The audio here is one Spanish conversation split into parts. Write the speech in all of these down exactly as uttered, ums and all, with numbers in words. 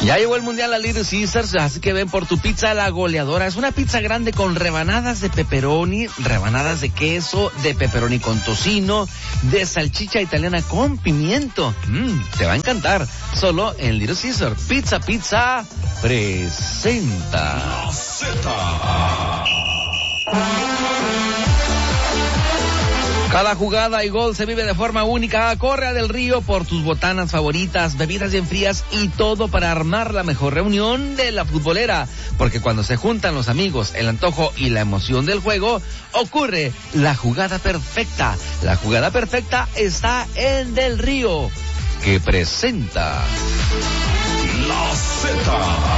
Ya llegó el Mundial a Little Caesars, así que ven por tu pizza La Goleadora. Es una pizza grande con rebanadas de pepperoni, rebanadas de queso, de pepperoni con tocino, de salchicha italiana con pimiento. Mmm, te va a encantar. Solo en Little Caesars. Pizza Pizza presenta La Z. Cada jugada y gol se vive de forma única. Corre a Del Río por tus botanas favoritas, bebidas bien frías y todo para armar la mejor reunión de la futbolera. Porque cuando se juntan los amigos, el antojo y la emoción del juego, ocurre la jugada perfecta. La jugada perfecta está en Del Río, que presenta La Z.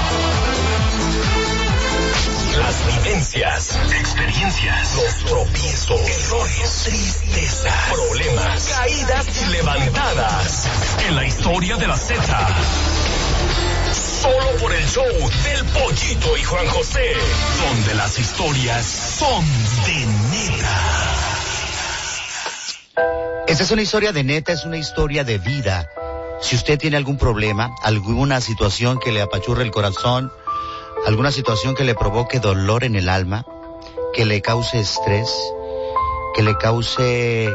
Las vivencias, experiencias, los tropiezos, errores, tristeza, problemas, caídas y levantadas. En la historia de la Z. Solo por el show del Pollito y Juan José, donde las historias son de neta. Esta es una historia de neta, es una historia de vida. Si usted tiene algún problema, alguna situación que le apachurre el corazón, alguna situación que le provoque dolor en el alma, que le cause estrés, que le cause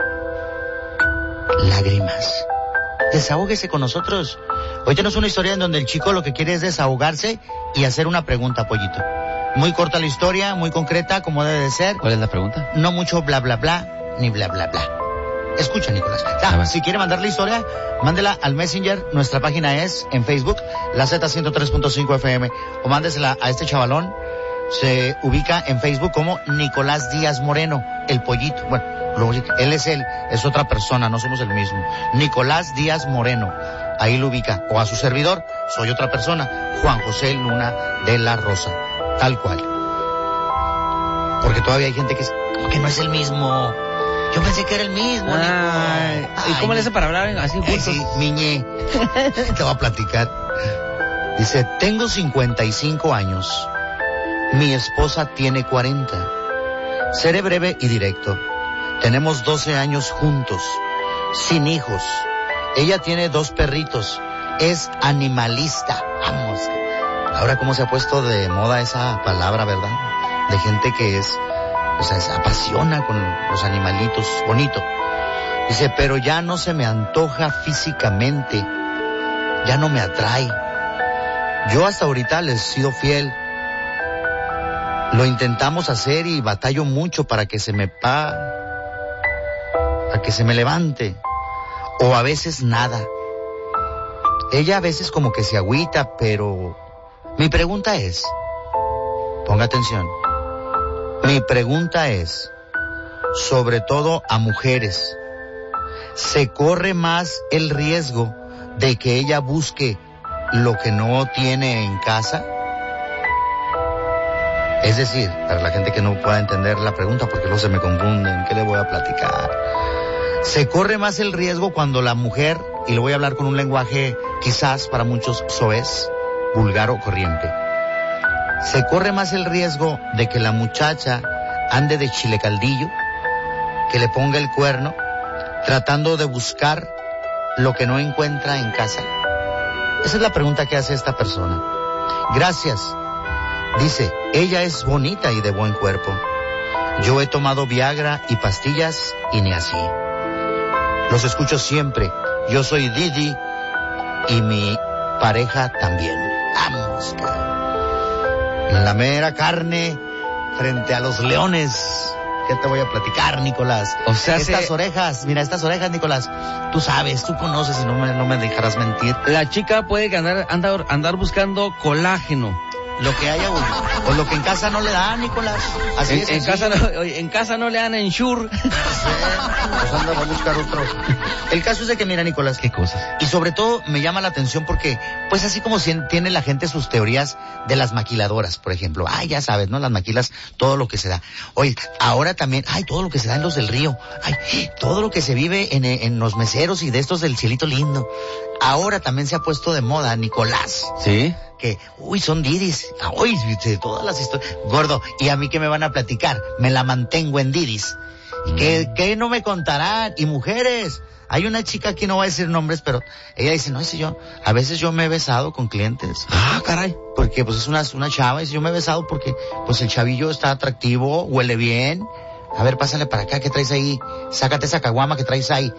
lágrimas, desahógese con nosotros. Hoy tenemos una historia en donde el chico lo que quiere es desahogarse y hacer una pregunta, Pollito. Muy corta la historia, muy concreta, como debe de ser. ¿Cuál es la pregunta? No mucho bla bla bla, ni bla bla bla. Escucha, Nicolás. Ah, si quiere mandar la historia, mándela al Messenger. Nuestra página es en Facebook, la Z ciento tres punto cinco F M. O mándesela a este chavalón. Se ubica en Facebook como Nicolás Díaz Moreno, el Pollito. Bueno, luego, él es él, es otra persona, no somos el mismo. Nicolás Díaz Moreno. Ahí lo ubica. O a su servidor, soy otra persona, Juan José Luna de la Rosa. Tal cual. Porque todavía hay gente que, es, que no es el mismo. Yo pensé que era el mismo. Ay, ¿y cómo le hace para hablar así juntos? Sí, miñe. Te voy a platicar. Dice, tengo cincuenta y cinco años. Mi esposa tiene cuarenta. Seré breve y directo. Tenemos doce años juntos, sin hijos. Ella tiene dos perritos. Es animalista. Vamos. Ahora cómo se ha puesto de moda esa palabra, ¿verdad? De gente que es... O sea, se apasiona con los animalitos, bonito. Dice, pero ya no se me antoja físicamente, ya no me atrae. Yo hasta ahorita les he sido fiel. Lo intentamos hacer y batallo mucho para que se me pa... para que se me levante. O a veces nada. Ella a veces como que se agüita, pero... Mi pregunta es... Ponga atención. Mi pregunta es, sobre todo a mujeres, ¿se corre más el riesgo de que ella busque lo que no tiene en casa? Es decir, para la gente que no pueda entender la pregunta, porque luego se me confunden, ¿qué le voy a platicar? ¿Se corre más el riesgo cuando la mujer, y le voy a hablar con un lenguaje quizás para muchos soez, vulgar o corriente, se corre más el riesgo de que la muchacha ande de chile caldillo, que le ponga el cuerno, tratando de buscar lo que no encuentra en casa? Esa es la pregunta que hace esta persona. Gracias. Dice, ella es bonita y de buen cuerpo. Yo he tomado Viagra y pastillas y ni así. Los escucho siempre. Yo soy Didi y mi pareja también. Vamos, la mera carne frente a los leones. ¿Qué te voy a platicar, Nicolás? O sea, estas se... orejas, mira, estas orejas, Nicolás, tú sabes, tú conoces y no me, no me dejarás mentir. La chica puede andar, andar, andar buscando colágeno. Lo que haya, o lo que en casa no le dan, Nicolás. Así en, es. En casa, no, en casa no le dan Ensure. Sí, pues anda a buscar otro. El caso es de que, mira, Nicolás. ¿Qué cosas? Y sobre todo me llama la atención porque, pues así como si tiene la gente sus teorías de las maquiladoras, por ejemplo. Ay, ya sabes, ¿no? Las maquilas, todo lo que se da. Oye, ahora también, ay, todo lo que se da en los del Río. Ay, todo lo que se vive en, en los meseros y de estos del cielito lindo. Ahora también se ha puesto de moda, Nicolás. ¿Sí? Que, uy, son didis. Uy, de todas las historias. Gordo, ¿y a mí qué me van a platicar? Me la mantengo en didis. ¿Y qué, qué no me contarán? Y mujeres, hay una chica aquí, no voy a decir nombres, pero ella dice, no, dice yo, a veces yo me he besado con clientes. Ah, caray. Porque pues es una, una chava, dice, yo me he besado porque pues el chavillo está atractivo, huele bien. A ver, pásale para acá, ¿qué traes ahí? Sácate esa caguama que traes ahí.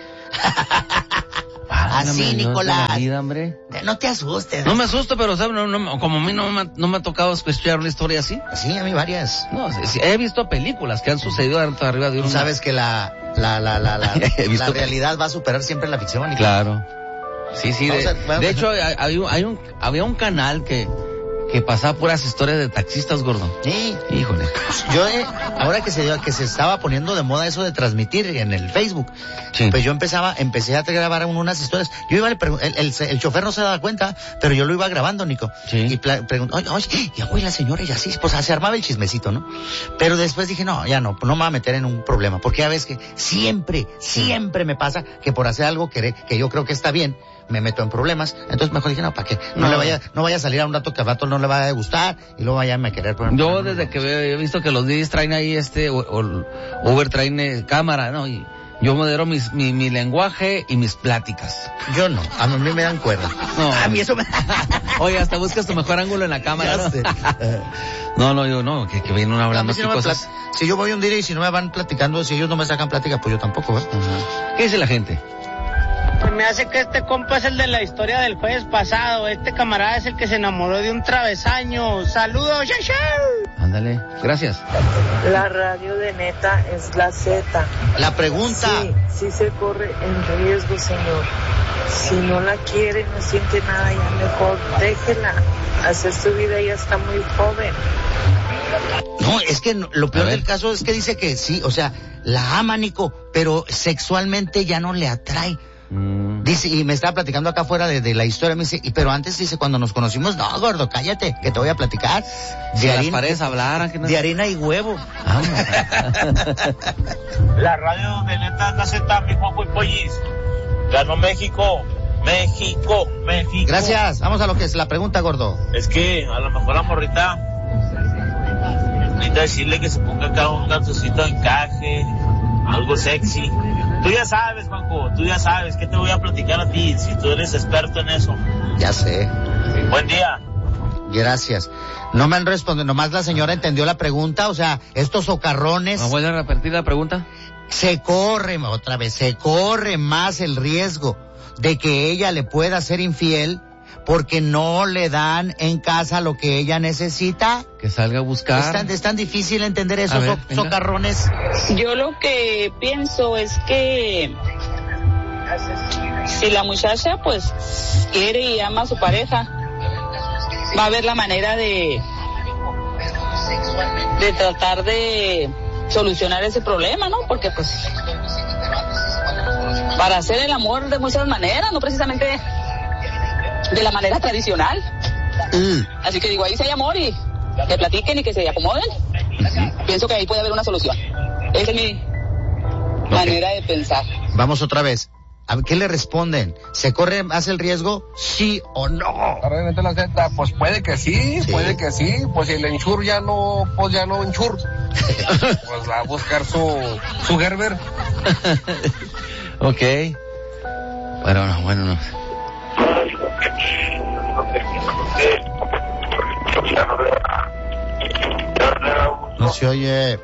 Así, Nicolás. Vida, hombre. No te asustes. No me asusto, pero ¿sabes? No, no, como a mí no me, no me ha tocado escuchar una historia así. Sí, a mí varias. No, sí, sí, he visto películas que han sucedido arriba de un... Tú sabes que la, la, la, la, la, la realidad va a superar siempre la ficción. Nicolás. Claro. Sí, sí. De, a, de hecho, hay, hay un, hay un, había un canal que... que pasaba puras historias de taxistas, gordo. Sí. Híjole. Yo, eh, ahora que se dio, que se estaba poniendo de moda eso de transmitir en el Facebook, sí. Pues yo empezaba, empecé a grabar unas historias. Yo iba, el, el, el chofer no se daba cuenta, pero yo lo iba grabando, Nico. Sí. Y preguntó, oye, oye, ya voy la señora y así, pues se armaba el chismecito, ¿no? Pero después dije, no, ya no, no me voy a meter en un problema, porque ya ves que siempre, siempre me pasa que por hacer algo que, que yo creo que está bien, me meto en problemas. Entonces mejor dije, no, ¿para qué? No, no le vaya, no vaya a salir a un rato que al rato no le vaya a gustar y luego vaya a me querer poner. Yo desde que he visto que los D Js traen ahí este, o, o Uber traen eh, cámara, ¿no? Y yo modero mis, mi, mi lenguaje y mis pláticas. Yo no, a mí me dan cuerda. No. A mí eso me... Oye, hasta buscas tu mejor ángulo en la cámara, ¿no? no, no, yo no, que, que vienen hablando si así no cosas. Plat... Si yo voy un día y si no me van platicando, si ellos no me sacan plática, pues yo tampoco, ¿verdad? Uh-huh. ¿Qué dice la gente? Se me hace que este compa es el de la historia del jueves pasado. Este camarada es el que se enamoró de un travesaño. ¡Saludos, Shasha! Ándale, gracias. La radio de Neta es la Z. La pregunta. Sí, sí se corre en riesgo, señor. Si no la quiere, no siente nada, ya mejor déjela. Hacer su vida, ella está muy joven. No, es que lo peor del caso es que dice que sí, o sea, la ama, Nico, pero sexualmente ya no le atrae. Mm. Dice, y me estaba platicando acá afuera de, de la historia, me dice, y pero antes dice, cuando nos conocimos, no, gordo, cállate, que te voy a platicar. Si de las harina, paredes hablaran. Que no... De harina y huevo. Ah, la radio de Neta la Z, mi Juanjo y Pollis. Ganó México. México, México. Gracias, vamos a lo que es la pregunta, gordo. Es que a lo mejor la morrita necesita decirle que se ponga acá un calzoncito de encaje, algo sexy. Tú ya sabes, Juanjo, tú ya sabes. ¿Qué te voy a platicar a ti si tú eres experto en eso? Ya sé. Buen día. Gracias. No me han respondido, nomás la señora entendió la pregunta, o sea, estos socarrones... ¿Me voy a repetir la pregunta? Se corre, otra vez, se corre más el riesgo de que ella le pueda ser infiel porque no le dan en casa lo que ella necesita. Que salga a buscar. Es tan, es tan difícil entender esos ver, so, socarrones. Yo lo que pienso es que si la muchacha pues quiere y ama a su pareja, va a ver la manera de de tratar de solucionar ese problema, ¿no? Porque pues para hacer el amor de muchas maneras, no precisamente de la manera tradicional. Mm. Así que digo, ahí si hay amor y que platiquen y que se acomoden. Uh-huh. Pienso que ahí puede haber una solución. Esa es mi okay. manera de pensar. Vamos otra vez. ¿A qué le responden? ¿Se corre más el riesgo? ¿Sí o no? La Z, pues puede que sí, sí, puede que sí. Pues si el enchur ya no, pues ya no enchur. Pues va a buscar su, su Gerber. Ok. Bueno, no, bueno, no. No se oye.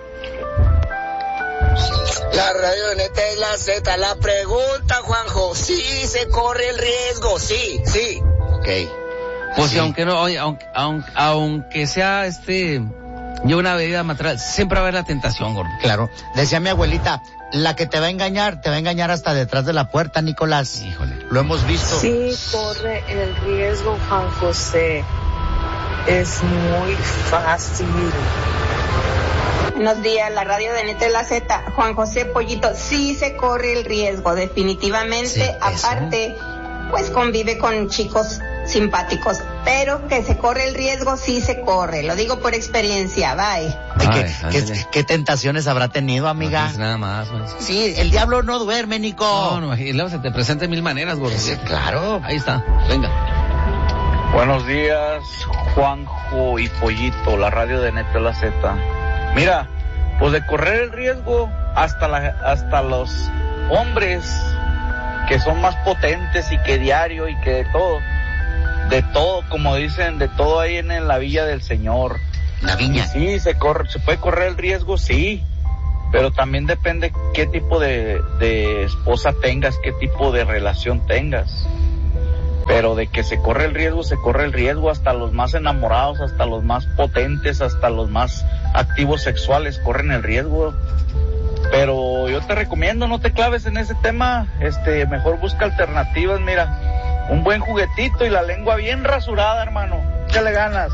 La radio de Neta es la Z. La pregunta, Juanjo, sí se corre el riesgo, sí, sí. Ok. Pues sí. sí, aunque no, oye, aunque, aunque, aunque sea este, yo una bebida material, siempre va a haber la tentación, gordo. Claro. Decía mi abuelita, la que te va a engañar, te va a engañar hasta detrás de la puerta, Nicolás. Híjole. Lo hemos visto. Sí corre el riesgo, Juan José. Es muy fácil. Buenos días, la radio de Neta la Z. Juan José Pollito, sí se corre el riesgo, definitivamente. Sí, aparte, pues convive con chicos simpáticos, pero que se corre el riesgo, sí se corre. Lo digo por experiencia, bye. Ay, ¿qué, qué, ¿Qué tentaciones habrá tenido, amiga? No, nada más. Man. Sí, el diablo no duerme, Nico. No, no, y luego se te presenta de mil maneras, gordo. Sí, claro. Ahí está, venga. Buenos días, Juanjo y Pollito, la radio de Neta la Z. Mira, pues de correr el riesgo, hasta la, hasta los hombres que son más potentes y que diario y que de todo, de todo, como dicen, de todo ahí en, en la villa del Señor. La viña. Y sí, se corre, se puede correr el riesgo, sí, pero también depende qué tipo de, de esposa tengas, qué tipo de relación tengas. Pero de que se corre el riesgo, se corre el riesgo, hasta los más enamorados, hasta los más potentes, hasta los más activos sexuales corren el riesgo. Pero yo te recomiendo, no te claves en ese tema, este, mejor busca alternativas, mira, un buen juguetito y la lengua bien rasurada, hermano, échale ganas.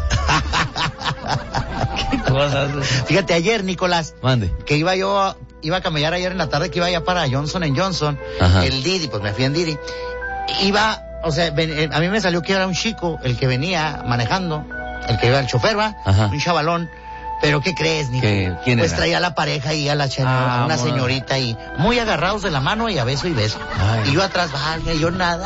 ¿Qué cosas? Fíjate, ayer, Nicolás, mande, que iba yo, iba a camellar ayer en la tarde, que iba ya para Johnson and Johnson, ajá, el Didi, pues me fui en Didi, iba, o sea, ven, a mí me salió que era un chico, el que venía manejando, el que iba el chofer, va, ajá, un chavalón. Pero ¿qué crees, Nico? ¿Quién pues era? Traía a la pareja y a la señora, ah, una bueno. señorita y muy agarrados de la mano y a beso y beso. Ay. Y yo atrás, vaya, yo nada.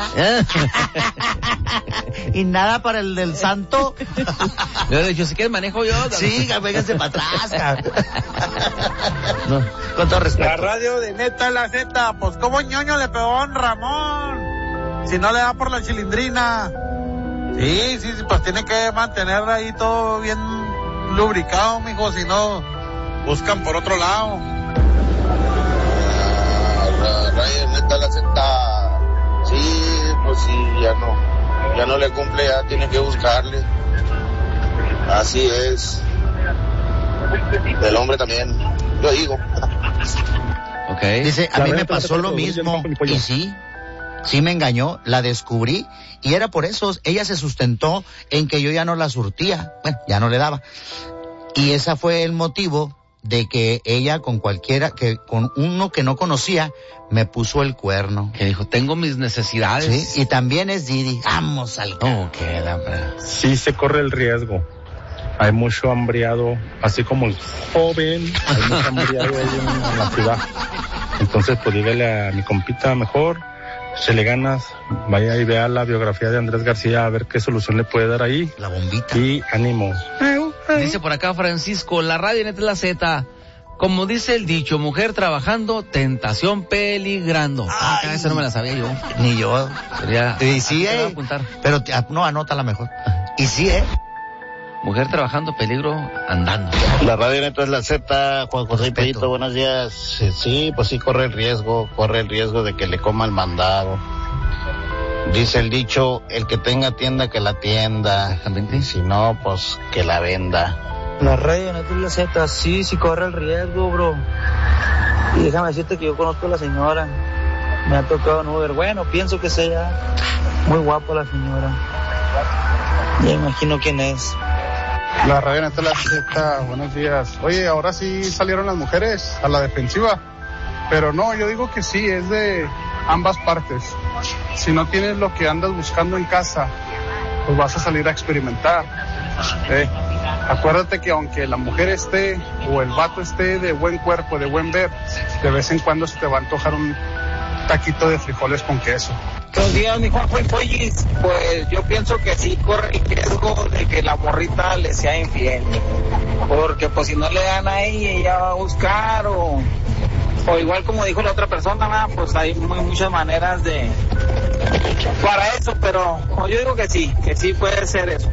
Y nada para el del santo. Yo le he dicho, si quieres manejo yo. Sí, vénganse para atrás. No, con todo respeto. La radio de Neta la Z, pues como ñoño le pegó a un Ramón. Si no le da por la chilindrina. Sí, sí, sí, pues tiene que mantener ahí todo bien lubricado, mijo, si no, buscan por otro lado. La radio Neta la Z, sí, pues sí, ya no, ya no le cumple, ya tiene que buscarle. Así es. Del hombre también, yo digo. Okay. Dice, a mí me pasó lo mismo, y sí, sí me engañó, la descubrí, y era por eso, ella se sustentó en que yo ya no la surtía, bueno, ya no le daba. Y ese fue el motivo de que ella con cualquiera, que con uno que no conocía, me puso el cuerno. Que dijo, tengo mis necesidades. Sí, y también es Didi, vamos al campo. Oh, qué lámpara. Sí se corre el riesgo. Hay mucho hambriado, así como el joven, hay mucho hambriado ahí en, en la ciudad. Entonces, pues dígale a mi compita mejor, se le ganas, vaya y vea la biografía de Andrés García a ver qué solución le puede dar ahí. La bombita. Y ánimo. Dice por acá Francisco, la radio Neta la Z, como dice el dicho, mujer trabajando, tentación peligrando. Ah, esa no me la sabía yo. Ni yo. Sería, y sí, eh, apuntar. Pero no, anótala mejor. Y sí, eh. Mujer trabajando, peligro andando. La radio Neta es la Z, Juan José Pito, buenos días. Sí, sí, pues sí corre el riesgo, corre el riesgo de que le coma el mandado. Dice el dicho, el que tenga tienda que la tienda, y si no, pues que la venda. La radio Neta es la Z, sí, sí corre el riesgo, bro. Y déjame decirte que yo conozco a la señora, me ha tocado en Uber, bueno, pienso que sea muy guapa la señora. Ya imagino quién es. La radio Neta la Z, buenos días. Oye, ahora sí salieron las mujeres a la defensiva, pero no, yo digo que sí, es de ambas partes. Si no tienes lo que andas buscando en casa, pues vas a salir a experimentar. Eh, acuérdate que aunque la mujer esté o el vato esté de buen cuerpo, de buen ver, de vez en cuando se te va a antojar un taquito de frijoles con queso. Buenos días, mi Juanjo y Pollis. Pues yo pienso que sí corre el riesgo de que la morrita le sea infiel. Porque pues si no le dan a ella, ella va a buscar o... O igual como dijo la otra persona, ¿no? Pues hay muy, muchas maneras de... para eso, pero yo digo que sí, que sí puede ser eso.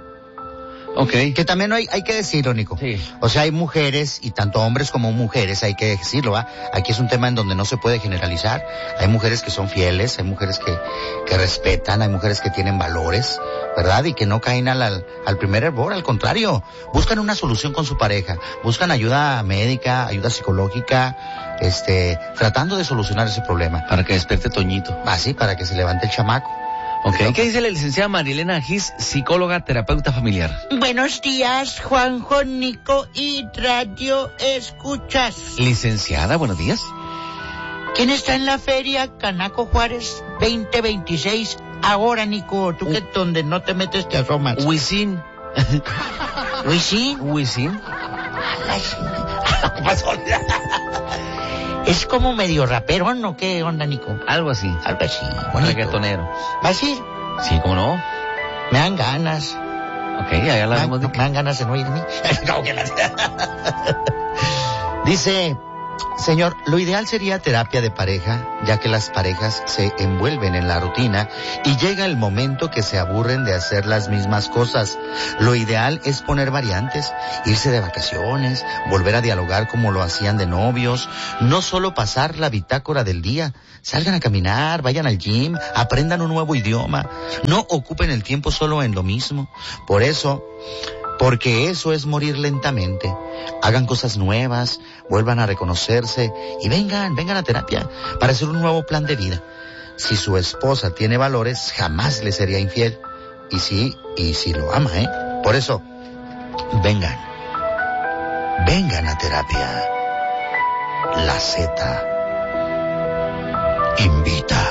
Okay. Que también hay, hay que decirlo, Nico. Sí. O sea, hay mujeres, y tanto hombres como mujeres, hay que decirlo, ¿va? Aquí es un tema en donde no se puede generalizar. Hay mujeres que son fieles, hay mujeres que, que respetan, hay mujeres que tienen valores, ¿verdad? Y que no caen al, al primer error, al contrario. Buscan una solución con su pareja, buscan ayuda médica, ayuda psicológica, este, tratando de solucionar ese problema. Para que despierte Toñito. Ah, sí, para que se levante el chamaco. Okay. ¿Qué dice la licenciada Marilena Gis, psicóloga, terapeuta familiar? Buenos días, Juanjo, Nico y Radio Escuchas. Licenciada, buenos días. ¿Quién está en la feria Canaco Juárez veinte veintiséis? Ahora, Nico, tú que donde no te metes te asomas. Wisin. ¿Wisin? Wisin. Es como medio rapero, ¿no? ¿Qué onda, Nico? Algo así. Algo así. Reggaetonero. ¿Vas a ir? Sí, ¿cómo no? Me dan ganas. Ok, ya la hemos dicho. Me dan ganas de no irme. Dice, Señor, lo ideal sería terapia de pareja, ya que las parejas se envuelven en la rutina y llega el momento que se aburren de hacer las mismas cosas. Lo ideal es poner variantes, irse de vacaciones, volver a dialogar como lo hacían de novios, no solo pasar la bitácora del día. Salgan a caminar, vayan al gym, aprendan un nuevo idioma, no ocupen el tiempo solo en lo mismo. Por eso... Porque eso es morir lentamente. Hagan cosas nuevas, vuelvan a reconocerse y vengan, vengan a terapia para hacer un nuevo plan de vida. Si su esposa tiene valores, jamás le sería infiel. Y sí, y si lo ama, ¿eh? Por eso, vengan. Vengan a terapia. La Z invita.